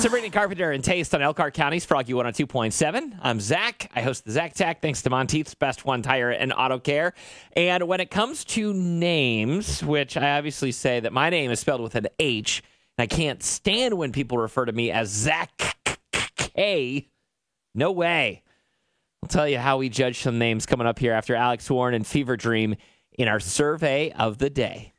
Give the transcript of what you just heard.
Sabrina Carpenter and Taste on Elkhart County's Froggy 102.7. I'm Zach. I host the Zach Tack, thanks to Monteith's Best One Tire and Auto Care. And when it comes to names, which I obviously say that my name is spelled with an H, and I can't stand when people refer to me as Zach K. No way. I'll tell you how we judge some names coming up here after Alex Warren and Fever Dream in our survey of the day.